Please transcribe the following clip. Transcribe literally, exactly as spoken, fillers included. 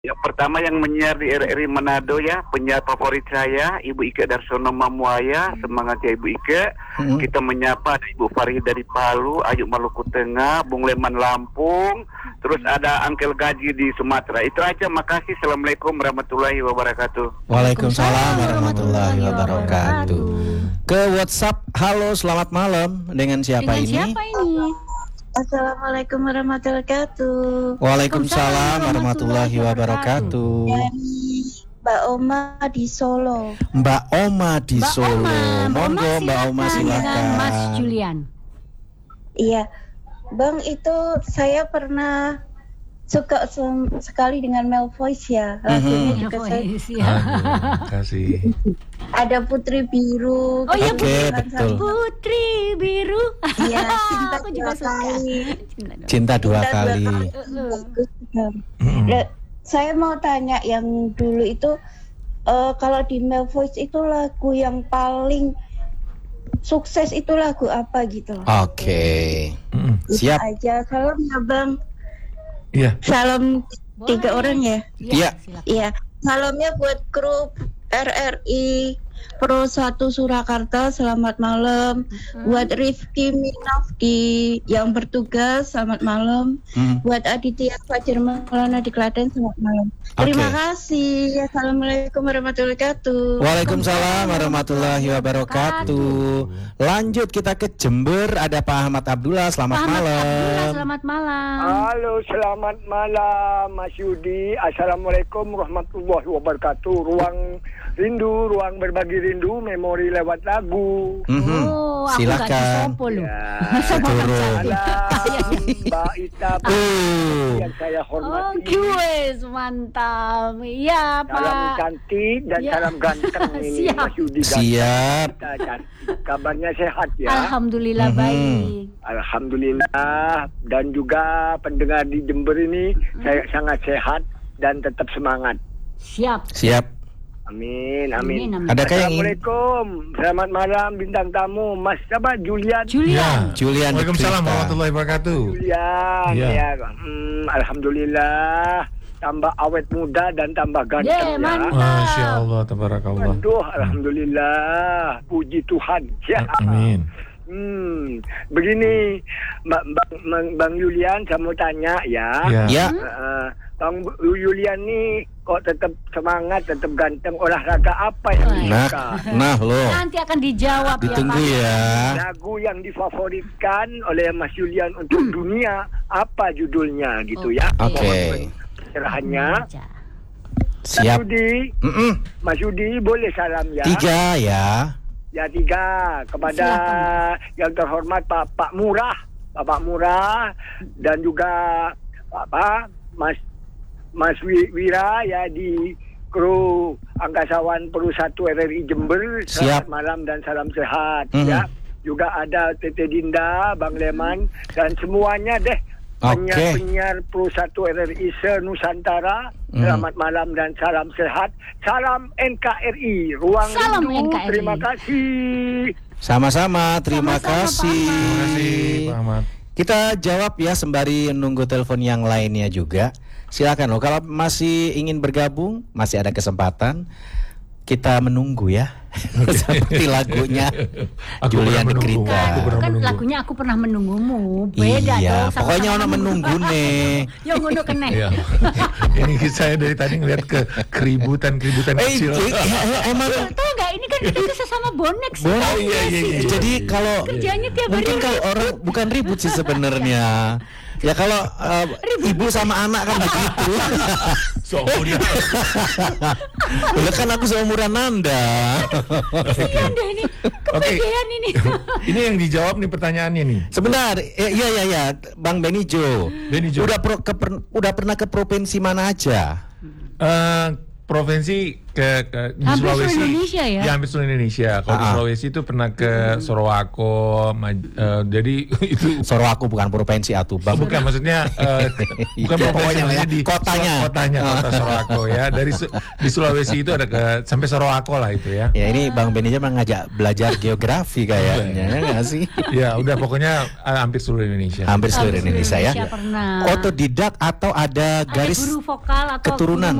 Yang pertama yang menyiar di R R I Manado ya, penyiar favorit saya, Ibu Ike Darsono Mamuaya, semangat ya Ibu Ike. Hmm. Kita menyapa Ibu Farid dari Palu, Ayu Maluku Tengah, Bung Leman Lampung, terus ada Angkel Gaji di Sumatera. Itu aja, makasih. Assalamualaikum warahmatullahi wabarakatuh. Waalaikumsalam warahmatullahi wabarakatuh. Ke WhatsApp, halo selamat malam, dengan siapa dengan ini? Siapa ini? Assalamualaikum warahmatullahi wabarakatuh. Waalaikumsalam warahmatullahi wabarakatuh. Mbak Oma di Solo. Mbak Oma di Mbak Solo. Oma, Monggo Mbak Oma silakan. Dengan Mas Julian. Iya, Bang, itu saya pernah suka sem- sekali dengan Mel Voice ya. Lagunya Mm-hmm. juga saya. Ya. Aduh, kasih. Ada Putri Biru. Oh iya, Oke, betul. Putri Biru. Iya, cinta Aku juga dua suka. kali. Cinta dua Cinta kali. dua kali. Bagus juga. Nah, saya mau tanya yang dulu itu uh, kalau di Mel Voice itu lagu yang paling sukses itu lagu apa gitu? Oke. Mm. Siap. Aja. Salam ya Bang. Iya. Salam tiga orang ya. Iya. silakan. Iya. Salamnya buat grup R R I Pro satu Surakarta, selamat malam. Hmm. Buat Rifki Minaf di yang bertugas, selamat malam. Hmm. Buat Aditya Fajar Maulana di Klaten, selamat malam. Terima Oke. kasih. Assalamualaikum warahmatullahi wabarakatuh. Waalaikumsalam warahmatullahi wabarakatuh. Lanjut kita ke Jember, ada Pak Ahmad Abdullah, selamat Pak Ahmad malam. Abdullah, selamat malam. Halo, selamat malam Mas Yudi. Assalamualaikum warahmatullahi wabarakatuh. Ruang rindu, ruang berbagi rindu, memori lewat lagu. Mhm. Oh, aku Silakan. gak disompo loh. Ya. Turun. Salam Mbak Ita Oh. yang saya Oh, hormati. guys, mantap. Iya, Salam Pak. cantik dan Ya. salam ganteng ini Siap. Mas Yudi. Siap. Kita cantik. Kabarnya sehat ya. Alhamdulillah Mhm. baik. Alhamdulillah, dan juga pendengar di Jember ini saya sangat sehat dan tetap semangat. Siap. Siap. Amin, Amin, amin. amin. Adakah yang ingin? Assalamualaikum, selamat malam bintang tamu, Mas siapa? Julian. Julian. Julian Waalaikumsalam Dikrita. warahmatullahi wabarakatuh. Julian, Ya. ya. Hmm, Alhamdulillah, tambah awet muda dan tambah ganteng Yeah, ya. mantap. Masya Allah, tabarakallah. Aduh, alhamdulillah, puji Tuhan. Ya. Amin. Hmm, begini, Mbak Bang, Bang Julian, saya mau tanya ya. Ya. Ya. Uh, Bang Julian nih kok tetap semangat, tetap ganteng, olahraga apa yang Nah, disuka? nah loh. Nanti akan dijawab Ditunggu ya, Pak. ya. Lagu yang difavoritkan oleh Mas Julian untuk dunia apa judulnya gitu ya? Oke. Pencerahannya. Aja. Mas Siap. Yudi, Mm-mm. Mas Yudi boleh salam ya? Tiga ya. Ya tiga kepada yang terhormat Pak Pak Murah, Bapak Murah, dan juga apa Mas Mas Wi- Wira ya di kru angkasawan Peru satu R R I Jember. Siap. Selamat malam dan salam sehat Mhm. ya. Juga ada Tete Dinda, Bang Leman dan semuanya deh. Oke. Penyiar-penyiar Pro satu R R I se-Nusantara. Mhm. Selamat malam dan salam sehat. Salam N K R I, Ruang Salam Rindu. N K R I. Terima kasih. Sama-sama, terima Sama-sama, kasih. Pak Terima kasih, Pak Ahmad. Kita jawab ya sembari nunggu telepon yang lainnya juga. Silakan loh, kalau masih ingin bergabung, masih ada kesempatan. Kita menunggu ya. Seperti lagunya Aku Julian pernah menunggu. Dikrita. Aku pernah Kan menunggu. lagunya aku pernah menunggumu. Beda Iya, dong. sama-sama pokoknya orang menunggu nih. Yo ngono kene. Iya. Ini saya dari tadi ngeliat ke keributan-keributan Eh, kecil. eh, eh, emang Tahu nggak ini kan kita tuh sesama bonek sih. Bon- Oh, iya, iya, iya. Jadi kalau Kerjanya tiap hari mungkin kalau orang bukan ribut sih sebenarnya. Ya kalau uh, ibu sama anak kan begitu. So, dia. Udah kan aku seumuran Anda. Kasihan deh ini. Oke. Kepedean ini. Ini yang dijawab nih pertanyaannya nih. Sebentar, ya ya ya, ya. Bang Benijo. Benijo. Udah pro, ke, per- udah pernah ke provinsi mana aja? Eh, provinsi ke, ke di Hampir seluruh Sulawesi. Indonesia ya? hampir seluruh Indonesia. Kalau di Ah. Sulawesi itu pernah ke Sorowako, Maj- eh, jadi itu Sorowako bukan provinsi atuh, Bang. bukan maksudnya eh, bukan Ya, provinsi, pokoknya maksudnya ya, di kotanya. kotanya kota Sorowako ya. Dari Su- di Sulawesi itu ada ke sampai Sorowako lah itu ya. Ya ini Bang Benny aja mengajak belajar geografi kayaknya, ya nggak sih? Ya udah pokoknya eh, hampir seluruh Indonesia. Hampir seluruh Indonesia ya. Pernah. Otodidak atau ada Ada garis guru vokal atau keturunan?